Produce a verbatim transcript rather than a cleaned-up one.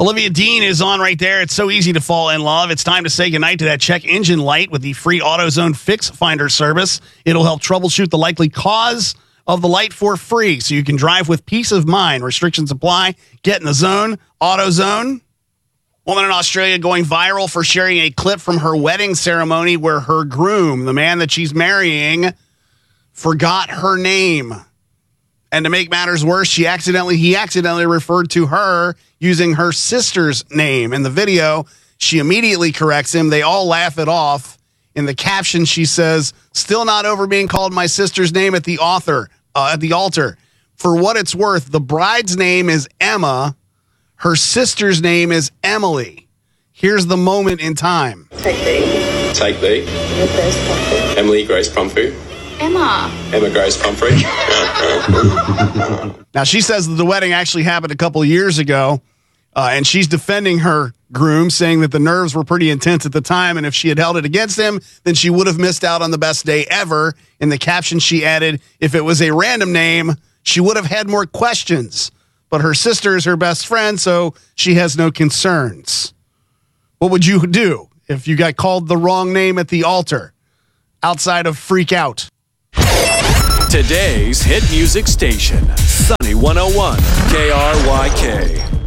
Olivia Dean is on right there. It's so easy to fall in love. It's time to say goodnight to that check engine light with the free AutoZone Fix Finder service. It'll help troubleshoot the likely cause of the light for free, so you can drive with peace of mind. Restrictions apply. Get in the zone. AutoZone. Woman in Australia going viral for sharing a clip from her wedding ceremony where her groom, the man that she's marrying, forgot her name. And to make matters worse, she accidentally he accidentally referred to her using her sister's name. In the video, she immediately corrects him. They all laugh it off. In the caption, she says, "Still not over being called my sister's name at the author uh, at the altar. For what it's worth, the bride's name is Emma. Her sister's name is Emily." Here's the moment in time. Take B. Take B. Grace Pumphrey. Emily Grace Pumphrey. Emma. Emma Grace Pumphrey. Now, she says that the wedding actually happened a couple of years ago, uh, and she's defending her groom, saying that the nerves were pretty intense at the time, and if she had held it against him, then she would have missed out on the best day ever. In the caption, she added, "If it was a random name, she would have had more questions. But her sister is her best friend, so she has no concerns." What would you do if you got called the wrong name at the altar outside of freak out? Today's hit music station, Sunny one oh one K R Y K.